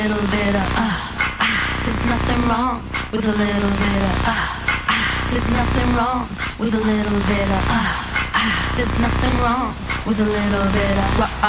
little bit of there's nothing wrong with a little bit of there's nothing wrong with a little bit of there's nothing wrong with a little bit of